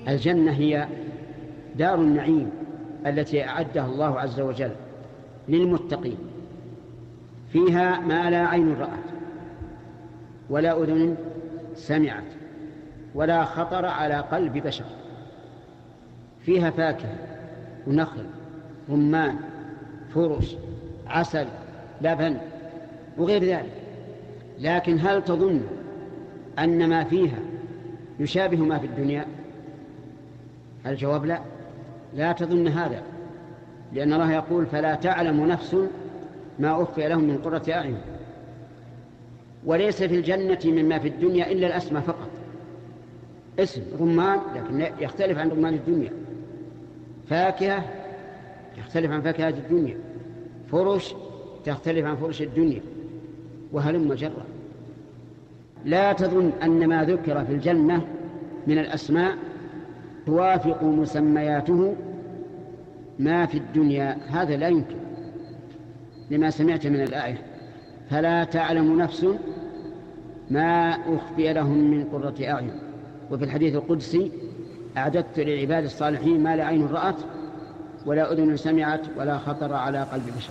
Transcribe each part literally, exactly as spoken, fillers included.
الجنة هي دار النعيم التي أعدها الله عز وجل للمتقين، فيها ما لا عين رأت ولا أذن سمعت ولا خطر على قلب بشر. فيها فاكهة ونخل رمان فرش عسل لبن وغير ذلك. لكن هل تظن أن ما فيها يشابه ما في الدنيا؟ الجواب لا، لا تظن هذا، لأن الله يقول فلا تعلم نفس ما أخفي لهم من قرة أعين. وليس في الجنة مما في الدنيا إلا الأسماء فقط، اسم رمان لكن يختلف عن رمان الدنيا، فاكهة يختلف عن فاكهة الدنيا، فرش تختلف عن فرش الدنيا، وهلم جرا. لا تظن أن ما ذكر في الجنة من الأسماء توافق مسمياته ما في الدنيا، هذا لا يمكن، لما سمعت من الآية فلا تعلم نفس ما أخفي لهم من قرة أعين. وفي الحديث القدسي أعددت للعباد الصالحين ما لا عين رأت ولا أذن سمعت ولا خطر على قلب بشر.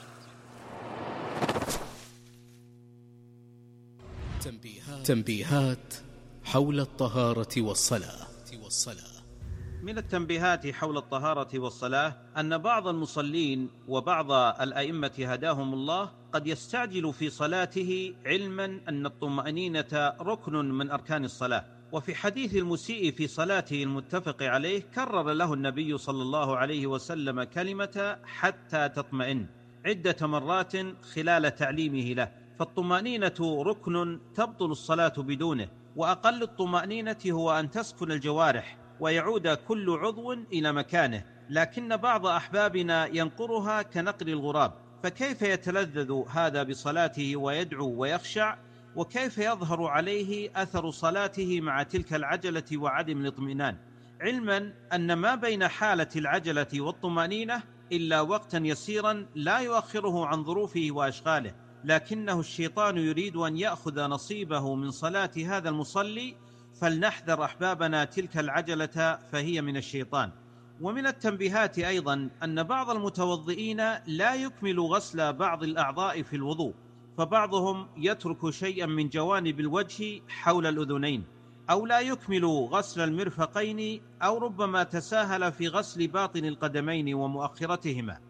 تنبيهات حول الطهارة والصلاة. من التنبيهات حول الطهارة والصلاة أن بعض المصلين وبعض الأئمة هداهم الله قد يستعجل في صلاته علما أن الطمأنينة ركن من أركان الصلاة. وفي حديث المسيء في صلاته المتفق عليه كرر له النبي صلى الله عليه وسلم كلمة حتى تطمئن عدة مرات خلال تعليمه له. فالطمأنينة ركن تبطل الصلاة بدونه، وأقل الطمأنينة هو أن تسكن الجوارح ويعود كل عضو إلى مكانه، لكن بعض أحبابنا ينقرها كنقر الغراب. فكيف يتلذذ هذا بصلاته ويدعو ويخشع، وكيف يظهر عليه أثر صلاته مع تلك العجلة وعدم الاطمئنان، علما أن ما بين حالة العجلة والطمأنينة إلا وقتا يسيرا لا يؤخره عن ظروفه وأشغاله، لكنه الشيطان يريد أن يأخذ نصيبه من صلاة هذا المصلي. فلنحذر أحبابنا تلك العجلة فهي من الشيطان. ومن التنبيهات أيضا أن بعض المتوضئين لا يكمل غسل بعض الأعضاء في الوضوء، فبعضهم يترك شيئا من جوانب الوجه حول الأذنين، أو لا يكمل غسل المرفقين، أو ربما تساهل في غسل باطن القدمين ومؤخرتهما.